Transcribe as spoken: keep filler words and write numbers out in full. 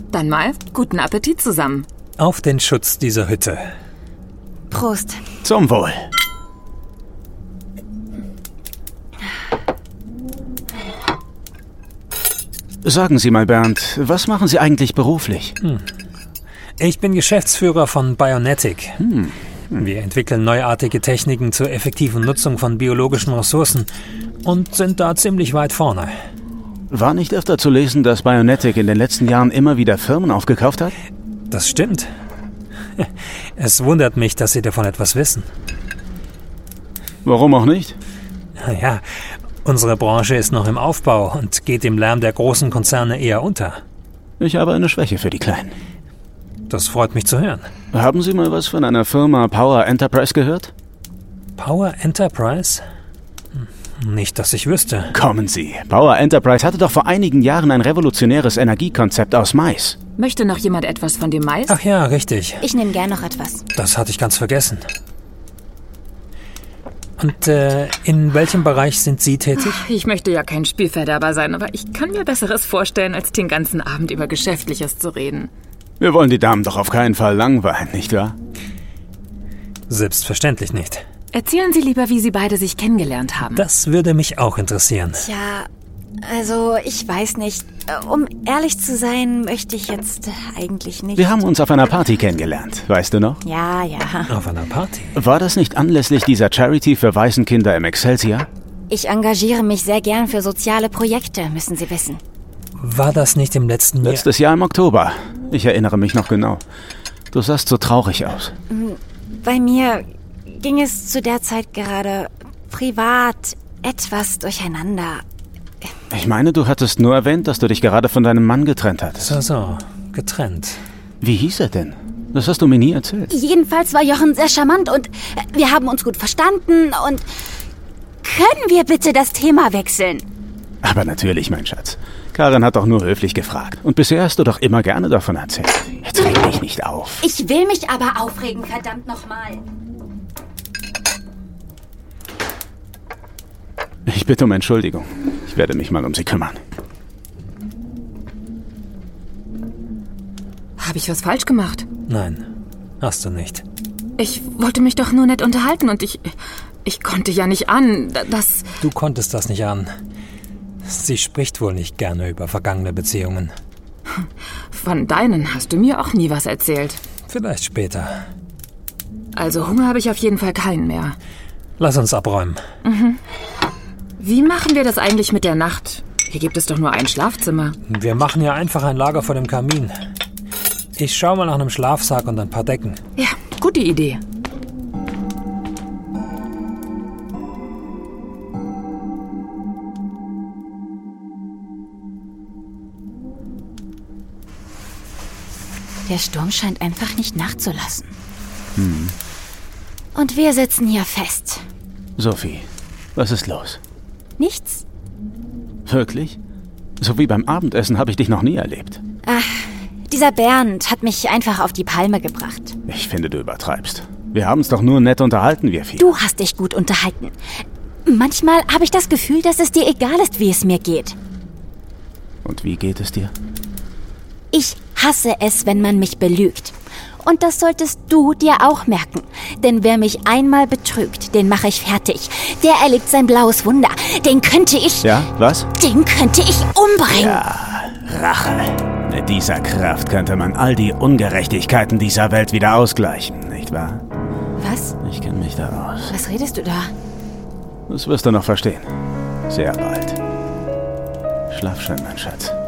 Dann mal guten Appetit zusammen. Auf den Schutz dieser Hütte. Prost. Zum Wohl. Sagen Sie mal, Bernd, was machen Sie eigentlich beruflich? Hm. Ich bin Geschäftsführer von Bionetic. Hm. Wir entwickeln neuartige Techniken zur effektiven Nutzung von biologischen Ressourcen und sind da ziemlich weit vorne. War nicht öfter zu lesen, dass Bionetic in den letzten Jahren immer wieder Firmen aufgekauft hat? Das stimmt. Es wundert mich, dass Sie davon etwas wissen. Warum auch nicht? Naja, unsere Branche ist noch im Aufbau und geht im Lärm der großen Konzerne eher unter. Ich habe eine Schwäche für die Kleinen. Das freut mich zu hören. Haben Sie mal was von einer Firma Power Enterprise gehört? Power Enterprise? Nicht, dass ich wüsste. Kommen Sie. Power Enterprise hatte doch vor einigen Jahren ein revolutionäres Energiekonzept aus Mais. Möchte noch jemand etwas von dem Mais? Ach ja, richtig. Ich nehme gern noch etwas. Das hatte ich ganz vergessen. Und äh, in welchem Bereich sind Sie tätig? Ich möchte ja kein Spielverderber sein, aber ich kann mir Besseres vorstellen, als den ganzen Abend über Geschäftliches zu reden. Wir wollen die Damen doch auf keinen Fall langweilen, nicht wahr? Selbstverständlich nicht. Erzählen Sie lieber, wie Sie beide sich kennengelernt haben. Das würde mich auch interessieren. Tja, also ich weiß nicht. Um ehrlich zu sein, möchte ich jetzt eigentlich nicht. Wir haben uns auf einer Party kennengelernt, weißt du noch? Ja, ja. Auf einer Party? War das nicht anlässlich dieser Charity für Waisenkinder im Excelsior? Ich engagiere mich sehr gern für soziale Projekte, müssen Sie wissen. War das nicht im letzten Jahr? Letztes Jahr im Oktober. Ich erinnere mich noch genau. Du sahst so traurig aus. Bei mir ging es zu der Zeit gerade privat etwas durcheinander. Ich meine, du hattest nur erwähnt, dass du dich gerade von deinem Mann getrennt hattest. So, so. Getrennt. Wie hieß er denn? Das hast du mir nie erzählt. Jedenfalls war Jochen sehr charmant und wir haben uns gut verstanden und... Können wir bitte das Thema wechseln? Aber natürlich, mein Schatz. Karin hat doch nur höflich gefragt. Und bisher hast du doch immer gerne davon erzählt. Jetzt reg dich nicht auf. Ich will mich aber aufregen, verdammt nochmal. Ich bitte um Entschuldigung. Ich werde mich mal um sie kümmern. Habe ich was falsch gemacht? Nein, hast du nicht. Ich wollte mich doch nur nett unterhalten und ich... Ich konnte ja nicht an, dass... Du konntest das nicht an. Sie spricht wohl nicht gerne über vergangene Beziehungen. Von deinen hast du mir auch nie was erzählt. Vielleicht später. Also Hunger habe ich auf jeden Fall keinen mehr. Lass uns abräumen. Mhm. Wie machen wir das eigentlich mit der Nacht? Hier gibt es doch nur ein Schlafzimmer. Wir machen ja einfach ein Lager vor dem Kamin. Ich schau mal nach einem Schlafsack und ein paar Decken. Ja, gute Idee. Der Sturm scheint einfach nicht nachzulassen. Hm. Und wir sitzen hier fest. Sophie, was ist los? Nichts. Wirklich? So wie beim Abendessen habe ich dich noch nie erlebt. Ach, dieser Bernd hat mich einfach auf die Palme gebracht. Ich finde, du übertreibst. Wir haben uns doch nur nett unterhalten, wir vier. Du hast dich gut unterhalten. Manchmal habe ich das Gefühl, dass es dir egal ist, wie es mir geht. Und wie geht es dir? Ich hasse es, wenn man mich belügt. Und das solltest du dir auch merken. Denn wer mich einmal betrügt, den mache ich fertig. Der erlebt sein blaues Wunder. Den könnte ich... Ja, was? Den könnte ich umbringen. Ja, Rache. Mit dieser Kraft könnte man all die Ungerechtigkeiten dieser Welt wieder ausgleichen, nicht wahr? Was? Ich kenne mich da aus. Was redest du da? Das wirst du noch verstehen. Sehr bald. Schlaf schön, mein Schatz.